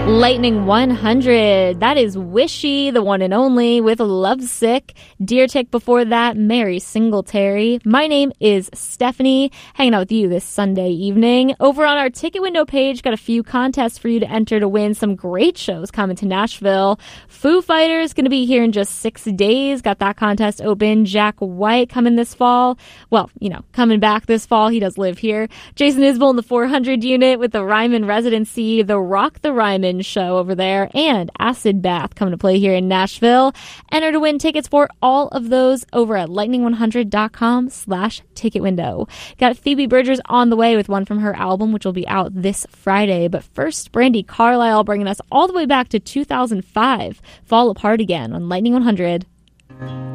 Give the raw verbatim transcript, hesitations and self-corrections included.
Lightning one hundred, that is Wishy, the one and only, with Lovesick. Deer Tick before that, Mary Singletary. My name is Stephanie, hanging out with you this Sunday evening. Over on our ticket window page, got a few contests for you to enter to win some great shows coming to Nashville. Foo Fighters going to be here in just six days. Got that contest open. Jack White coming this fall. Well, you know, coming back this fall. He does live here. Jason Isbell in the four hundred unit with the Ryman residency. The Rock the Ryman show over there, and Acid Bath coming to play here in Nashville. Enter to win tickets for all of those over at lightning one hundred dot com slash ticket window. Got Phoebe Bridgers on the way with one from her album, which will be out this Friday. But first, Brandi Carlile bringing us all the way back to two thousand five. Fall Apart Again on Lightning one hundred.